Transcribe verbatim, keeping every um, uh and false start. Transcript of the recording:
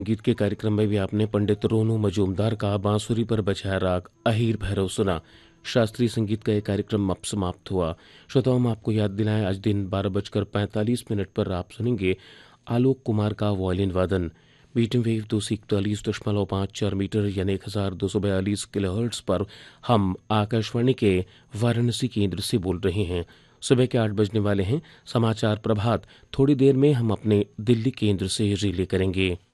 गीत के कार्यक्रम में भी आपने पंडित रोनू मजूमदार का बांसुरी पर बजाया राग अहीर भैरव सुना। शास्त्रीय संगीत का यह कार्यक्रम अब समाप्त हुआ। श्रोताओं, हम आपको याद दिलाएं, आज दिन बारह बजकर पैंतालीस मिनट पर आप सुनेंगे आलोक कुमार का वायलिन वादन। मीडियम वेव दो सौ इकतालीस दशमलव पाँच चार मीटर यानी एक हजार दो सौ बयालीस किलोहर्ट्ज पर हम आकाशवाणी के वाराणसी केंद्र से बोल रहे हैं। सुबह के आठ बजने वाले हैं। समाचार प्रभात थोड़ी देर में हम अपने दिल्ली केंद्र से रिले करेंगे।